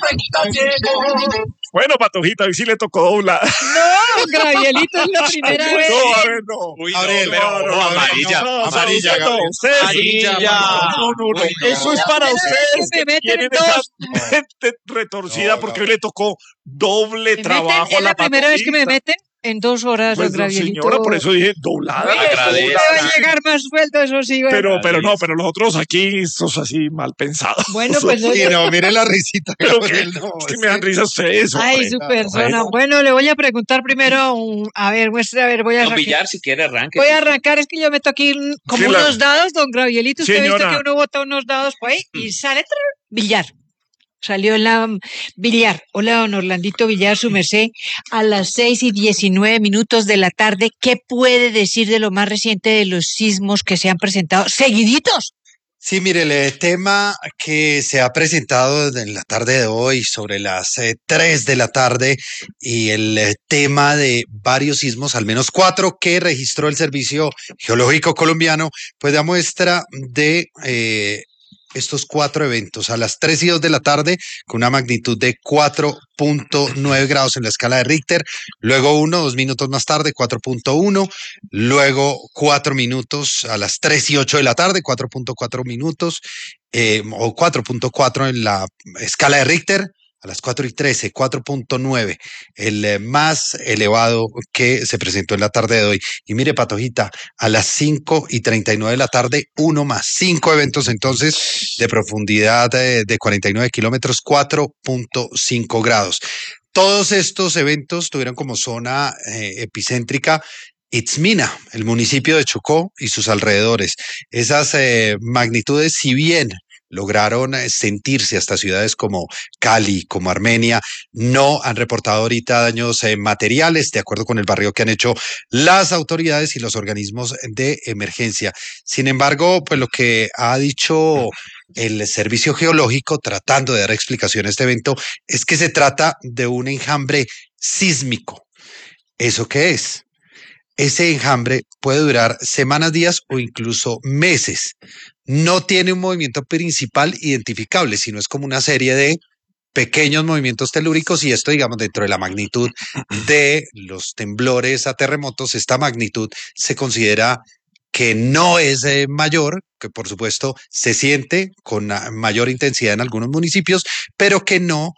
Bueno, Patojita, hoy sí le tocó doblar. No, Gravielito, es la primera vez. No, a ver, no. Uy, Gabriel, no, amarilla. Amarilla, No, Gabriel. ustedes. Amarilla. No. Eso es para ustedes que me meten tienen en esa dos. mente retorcida No, porque hoy le tocó doble Me trabajo meten, a es la primera vez que me Patojita. meten en 2 horas, Pues don no, Gravielito. señora, por eso dije doblada. Oye, agradezca. me va a llegar más sueldo, eso sí. Bueno, Pero nosotros aquí sos así mal pensados. Bueno, pues Sí, no, mire la risita, Pero Gabriel, que, no. es que me dan risa ustedes. ay, hombre. su persona. Bueno. Bueno, le voy a preguntar primero, a ver, muestre, a ver, voy a Don arrancar. Villar, si quiere, arranque. Voy a arrancar, es que yo meto aquí como Sí, la- unos dados, don Gravielito. Usted ha visto Señora. que uno bota unos dados por ahí y sale Villar. Salió la Villar. Hola, don Orlandito Villar, su merced. A las 6:19 de la tarde, ¿qué puede decir de lo más reciente de los sismos que se han presentado seguiditos? Sí, mire, el tema que se ha presentado en la tarde de hoy sobre las 3 de la tarde y el tema de varios sismos, al menos 4 que registró el Servicio Geológico Colombiano, pues da muestra de estos 4 eventos a las 3:02 de la tarde con una magnitud de 4.9 grados en la escala de Richter, luego 2 minutos más tarde 4.1, luego 4 minutos a las 3:08 de la tarde, 4.4 minutos o 4.4 en la escala de Richter. A las 4:13, 4.9, el más elevado que se presentó en la tarde de hoy. Y mire, Patojita, a las 5:39 de la tarde, uno más. 5 eventos entonces de profundidad de 49 kilómetros, 4.5 grados. Todos estos eventos tuvieron como zona epicéntrica Itzmina, el municipio de Chocó y sus alrededores. Esas magnitudes, si bien lograron sentirse hasta ciudades como Cali, como Armenia, no han reportado ahorita daños materiales, de acuerdo con el barrio que han hecho las autoridades y los organismos de emergencia. Sin embargo, pues lo que ha dicho el Servicio Geológico, tratando de dar explicación a este evento, es que se trata de un enjambre sísmico. ¿Eso qué es? Ese enjambre puede durar semanas, días o incluso meses. No tiene un movimiento principal identificable, sino es como una serie de pequeños movimientos telúricos y esto, digamos, dentro de la magnitud de los temblores a terremotos, esta magnitud se considera que no es mayor, que por supuesto se siente con mayor intensidad en algunos municipios, pero que no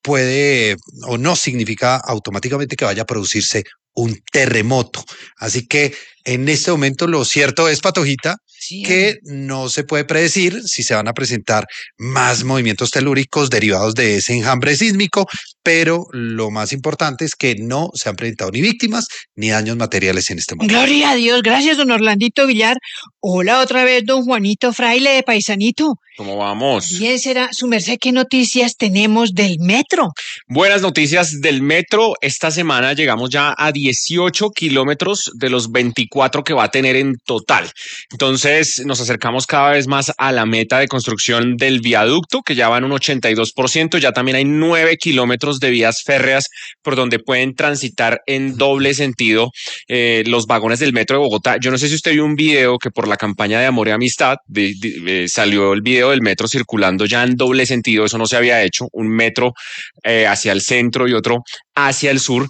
puede o no significa automáticamente que vaya a producirse un terremoto. Así que en este momento lo cierto es, Patojita, Sí, que no se puede predecir si se van a presentar más movimientos telúricos derivados de ese enjambre sísmico, pero lo más importante es que no se han presentado ni víctimas ni daños materiales en este momento. gloria a Dios, gracias, don Orlandito Villar. Hola otra vez, don Juanito Fraile de Paisanito. ¿Cómo vamos? Bien será, su merced, ¿qué noticias tenemos del metro? Buenas noticias del metro. Esta semana llegamos ya a 18 kilómetros de los 24 que va a tener en total. Entonces nos acercamos cada vez más a la meta de construcción del viaducto, que ya va en un 82%. Ya también hay 9 kilómetros de vías férreas por donde pueden transitar en doble sentido los vagones del metro de Bogotá. Yo no sé si usted vio un video que por la campaña de Amor y Amistad salió el video del metro circulando ya en doble sentido. Eso no se había hecho. Un metro hacia el centro y otro hacia el sur,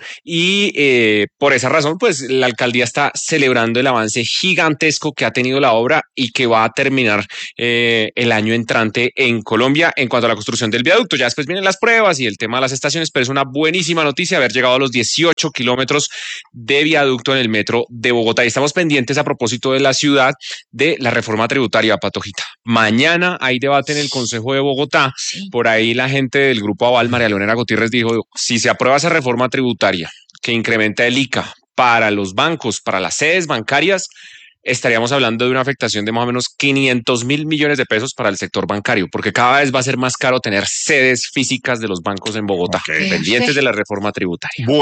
y por esa razón pues la alcaldía está celebrando el avance gigantesco que ha tenido la obra y que va a terminar el año entrante en Colombia en cuanto a la construcción del viaducto. Ya después vienen las pruebas y el tema de las estaciones, pero es una buenísima noticia haber llegado a los 18 kilómetros de viaducto en el metro de Bogotá. Y estamos pendientes, a propósito de la ciudad, de la reforma tributaria, Patojita. Mañana hay debate en el Consejo de Bogotá. Sí. Por ahí la gente del Grupo Aval, María Leonera Gutiérrez, dijo: si se aprueba esa reforma tributaria que incrementa el ICA para los bancos, para las sedes bancarias, estaríamos hablando de una afectación de más o menos 500.000 millones de pesos para el sector bancario, porque cada vez va a ser más caro tener sedes físicas de los bancos en Bogotá, Ok. pendientes de la reforma tributaria.